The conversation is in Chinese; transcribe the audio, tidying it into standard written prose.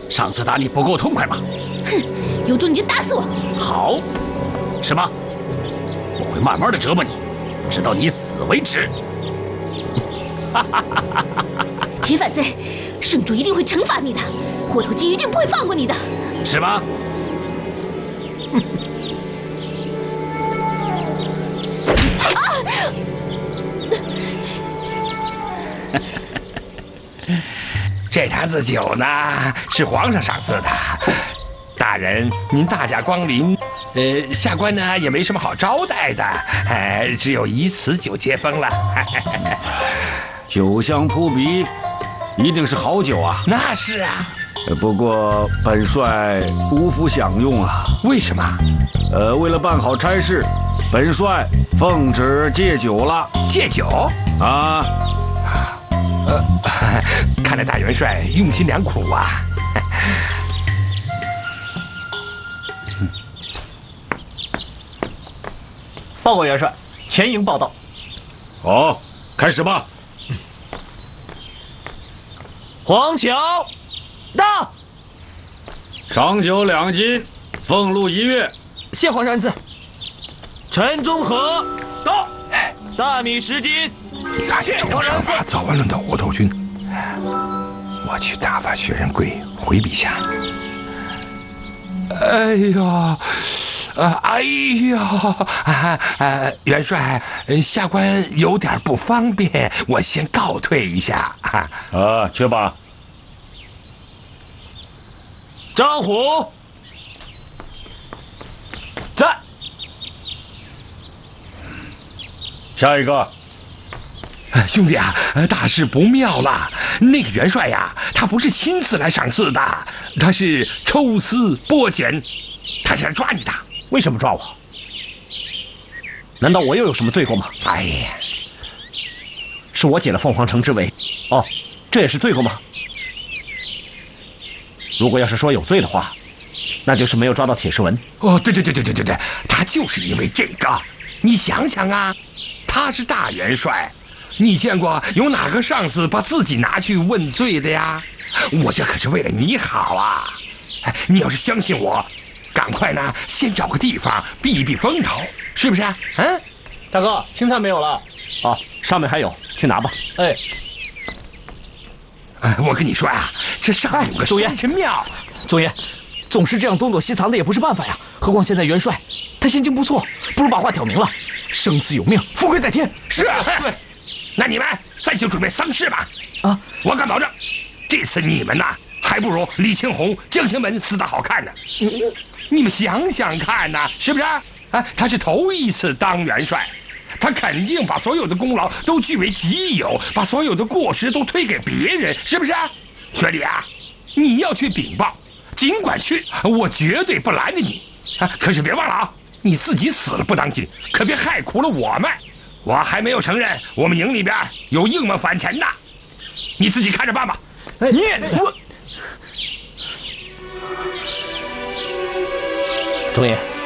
上次打你不够痛快吗？ 哼，有种你就打死我！ 好，什么？我会慢慢的折磨你，直到你死为止。 铁反贼，圣主一定会惩罚你的，霍头鸡一定不会放过你的。 是吗？ 这坛子酒呢，是皇上赏赐的。大人，您大驾光临，下官呢也没什么好招待的，只有以此酒接风了。 酒香扑鼻，一定是好酒啊！ 那是啊。 不过本帅无福享用啊。 为什么？ 为了办好差事，本帅奉旨戒酒了。 戒酒？ 啊。 看来大元帅用心良苦啊。 报告元帅，前营报道。 好，开始吧。 黄桥到， 赏酒2斤，俸禄1月。 谢皇上恩赐。陈中和到，大米10斤。 你看这种手法早晚轮到霍头军。我去打发薛仁贵回陛下。哎呀，元帅，下官有点不方便，我先告退一下。 去吧。 张虎在。 下一个。 兄弟啊，大事不妙了！那个元帅呀，他不是亲自来赏赐的，他是抽丝剥茧，他是来抓你的。 为什么抓我？难道我又有什么罪过吗？ 哎呀， 是我解了凤凰城之围。哦，这也是罪过吗？如果要是说有罪的话，那就是没有抓到铁石纹。 哦，对，他就是因为这个。你想想啊，他是大元帅。你见过有哪个上司把自己拿去问罪的呀？我这可是为了你好啊！你要是相信我，赶快呢，先找个地方避一避风头，是不是啊？ 大哥，青菜没有了。啊，上面还有，去拿吧。哎， 我跟你说啊，这上面有个山神庙。 总爷，总是这样东躲西藏的也不是办法呀。何况现在元帅他心情不错，不如把话挑明了，生死有命，富贵在天。 是，对。那你们再去准备丧事吧。 啊， 我敢保证，这次你们呐，还不如李青红、江青门死得好看呢。你们想想看呐，是不是？他是头一次当元帅，他肯定把所有的功劳都据为己有，把所有的过失都推给别人，是不是？学礼啊，你要去禀报，尽管去，我绝对不拦着你。可是别忘了啊，你自己死了不当心，可别害苦了我们。我还没有承认我们营里边有硬门反臣的，你自己看着办吧。 总爷。